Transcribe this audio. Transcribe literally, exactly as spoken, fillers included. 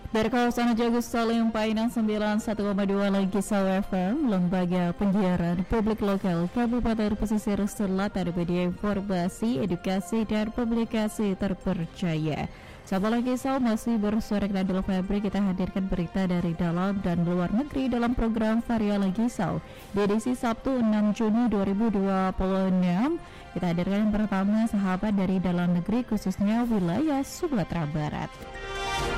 Dari kawasan Jagus Salim Painan sembilan puluh satu koma dua Langisau F M, Lembaga Penyiaran Publik Lokal Kabupaten Pesisir Selatan, media informasi, edukasi, dan publikasi terpercaya. Sahabat Langisau, masih bersore Nadul Febri, kita hadirkan berita dari dalam dan luar negeri dalam program Varia Langisau di edisi Sabtu enam Juni dua ribu dua puluh enam. Kita hadirkan yang pertama, sahabat, dari dalam negeri, khususnya wilayah Sumatera Barat.